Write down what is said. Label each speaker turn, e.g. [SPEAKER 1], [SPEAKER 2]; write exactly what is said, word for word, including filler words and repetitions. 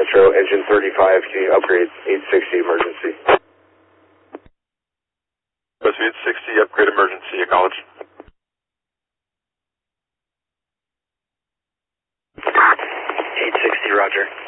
[SPEAKER 1] Metro, engine thirty-five, can you upgrade eight sixty emergency?
[SPEAKER 2] West eight sixty, upgrade emergency, acknowledge.
[SPEAKER 3] eight sixty, roger.